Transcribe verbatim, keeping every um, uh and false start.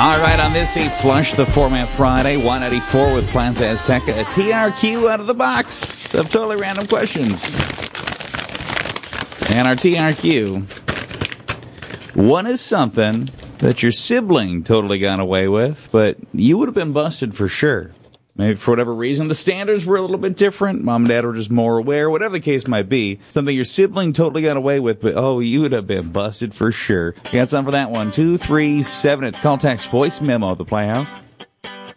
All right, on this A Flush the Format Friday, one eighty-four with Plaza Azteca, a T R Q out of the box of totally random questions. And our T R Q, what is something that your sibling totally got away with, but you would have been busted for sure? Maybe for whatever reason, the standards were a little bit different. Mom and dad were just more aware, whatever the case might be. Something your sibling totally got away with, but oh, you would have been busted for sure. You got something for that one. two three seven. It's call text voice memo at the Playhouse.